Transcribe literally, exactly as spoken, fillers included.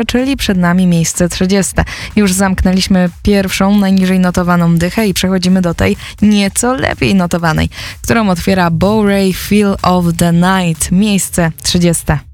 czyli przed nami miejsce trzydzieste. Już zamknęliśmy pierwszą, najniżej notowaną dychę i przechodzimy do tej nieco lepiej notowanej, którą otwiera Bo Ray Feel of the Night, miejsce trzydzieste.